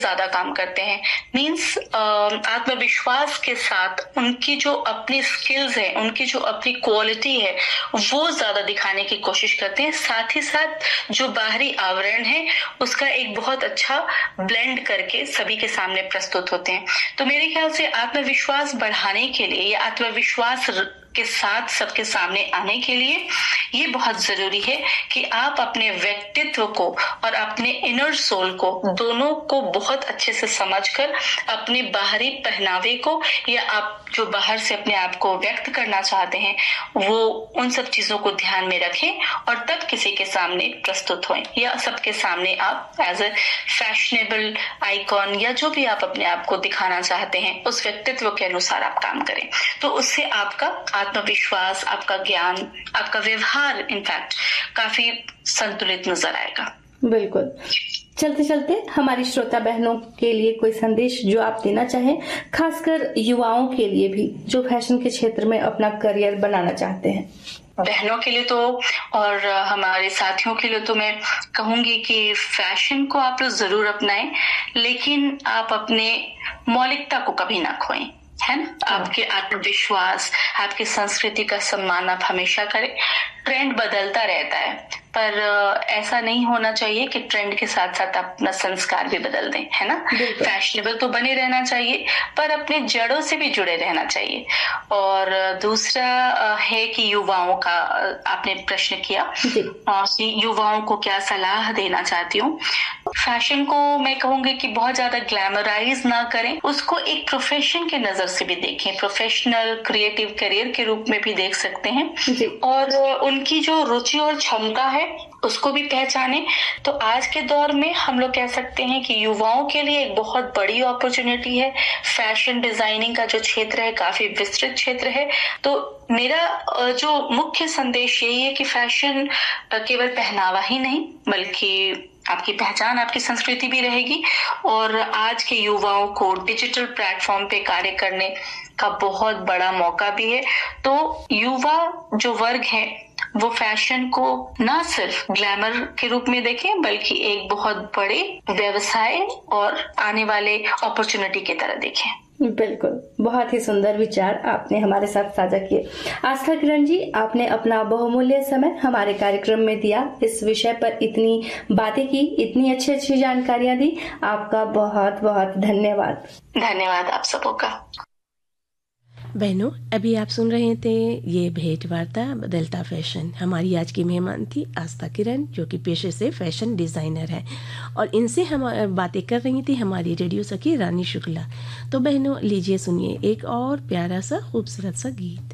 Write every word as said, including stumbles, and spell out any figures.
ज्यादा काम करते हैं। मीन्स आत्मविश्वास के साथ उनकी जो अपनी स्किल्स है, उनकी जो अपनी क्वालिटी है, वो ज्यादा दिखाने की कोशिश करते हैं। साथ ही साथ जो बाहरी आवरण है उसका एक बहुत अच्छा ब्लेंड करके सभी के सामने प्रस्तुत होते हैं। तो मेरे ख्याल से आत्मविश्वास बढ़ाने के लिए या आत्मविश्वास के साथ सबके सामने आने के लिए ये बहुत जरूरी है कि आप अपने व्यक्तित्व को और अपने इनर सोल को दोनों को बहुत अच्छे से समझकर अपने बाहरी पहनावे को या आप जो बाहर से अपने आप को व्यक्त करना चाहते हैं वो उन सब चीजों को ध्यान में रखें और तब किसी के सामने प्रस्तुत हों या सबके सामने आप एज ए फैशनेबल आइकॉन या जो भी आप अपने आप को दिखाना चाहते हैं उस व्यक्तित्व के अनुसार आप काम करें। तो उससे आपका आत्मविश्वास, आपका ज्ञान, आपका व्यवहार इनफैक्ट काफी संतुलित नजर आएगा। बिल्कुल। चलते चलते हमारी श्रोता बहनों के लिए कोई संदेश जो आप देना चाहें, खासकर युवाओं के लिए भी जो फैशन के क्षेत्र में अपना करियर बनाना चाहते हैं। बहनों के लिए तो और हमारे साथियों के लिए तो मैं कहूंगी कि फैशन को आप लोग जरूर अपनाएं, लेकिन आप अपने मौलिकता को कभी ना खोएं, है ना। आपके आत्मविश्वास, आपकी संस्कृति का सम्मान आप हमेशा करें। ट्रेंड बदलता रहता है, पर ऐसा नहीं होना चाहिए कि ट्रेंड के साथ साथ अपना संस्कार भी बदल दें, है ना। फैशनेबल तो बने रहना चाहिए, पर अपने जड़ों से भी जुड़े रहना चाहिए। और दूसरा है कि युवाओं का आपने प्रश्न किया कि युवाओं को क्या सलाह देना चाहती हूँ। फैशन को मैं कहूंगी कि बहुत ज्यादा ग्लैमराइज ना करें, उसको एक प्रोफेशन के नजर से भी देखें, प्रोफेशनल क्रिएटिव करियर के रूप में भी देख सकते हैं और उनकी जो रुचि और क्षमता है उसको भी पहचाने। तो आज के दौर में हम लोग कह सकते हैं कि युवाओं के लिए एक बहुत बड़ी अपॉर्चुनिटी है। फैशन डिजाइनिंग का जो क्षेत्र है काफी विस्तृत क्षेत्र है। तो मेरा जो मुख्य संदेश यही है कि फैशन केवल पहनावा ही नहीं बल्कि आपकी पहचान, आपकी संस्कृति भी रहेगी। और आज के युवाओं को डिजिटल प्लेटफॉर्म पे कार्य करने का बहुत बड़ा मौका भी है। तो युवा जो वर्ग है वो फैशन को ना सिर्फ ग्लैमर के रूप में देखें बल्कि एक बहुत बड़े व्यवसाय और आने वाले अपॉर्चुनिटी की तरह देखें। बिल्कुल, बहुत ही सुंदर विचार आपने हमारे साथ साझा किए। आस्था किरण जी, आपने अपना बहुमूल्य समय हमारे कार्यक्रम में दिया, इस विषय पर इतनी बातें की, इतनी अच्छी अच्छी जानकारियां दी, आपका बहुत बहुत धन्यवाद। धन्यवाद आप सबों का। बहनों, अभी आप सुन रहे थे ये भेंट वार्ता बदलता फैशन। हमारी आज की मेहमान थी आस्था किरण, जो कि पेशे से फैशन डिज़ाइनर है, और इनसे हम बातें कर रही थी हमारी रेडियो सखी रानी शुक्ला। तो बहनों, लीजिए सुनिए एक और प्यारा सा खूबसूरत सा गीत।